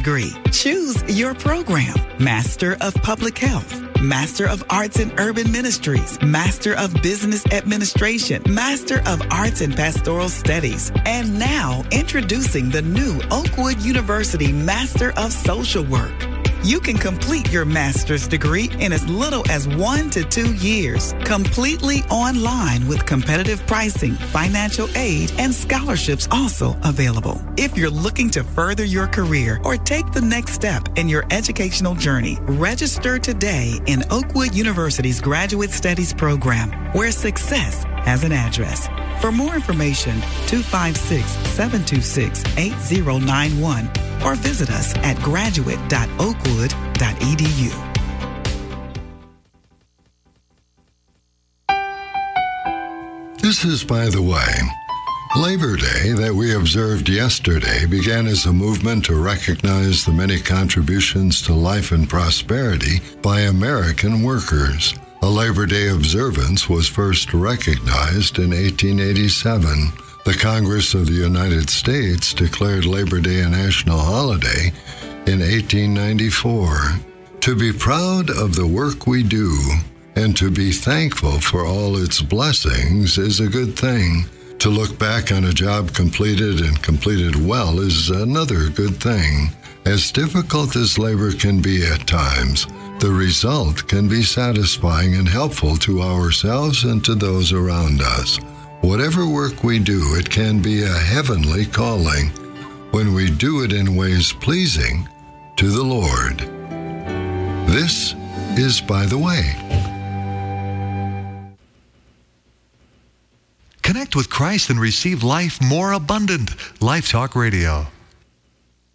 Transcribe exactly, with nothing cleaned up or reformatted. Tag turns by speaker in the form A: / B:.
A: degree. Choose your program. Master of Public Health, Master of Arts in Urban Ministries, Master of Business Administration, Master of Arts in Pastoral Studies. And now, introducing the new Oakwood University Master of Social Work. You can complete your master's degree in as little as one to two years, completely online with competitive pricing, financial aid, and scholarships also available. If you're looking to further your career or take the next step in your educational journey, register today in Oakwood University's Graduate Studies program, where success has an address. For more information, two five six, seven two six, eight zero nine one or visit us at graduate dot oakwood dot e d u.
B: This is By the Way. Labor Day that we observed yesterday began as a movement to recognize the many contributions to life and prosperity by American workers. A Labor Day observance was first recognized in eighteen eighty-seven. The Congress of the United States declared Labor Day a national holiday in eighteen ninety-four. To be proud of the work we do and to be thankful for all its blessings is a good thing. To look back on a job completed and completed well is another good thing. As difficult as labor can be at times, the result can be satisfying and helpful to ourselves and to those around us. Whatever work we do, it can be a heavenly calling when we do it in ways pleasing to the Lord. This is By the Way.
C: Connect with Christ and receive life more abundant. Life Talk Radio.